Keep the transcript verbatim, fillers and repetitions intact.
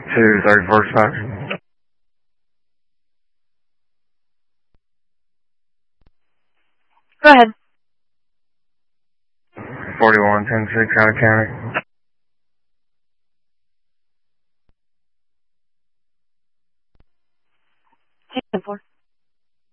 to thirty-first Factory. Go ahead. forty-one ten six out of county. Take the four.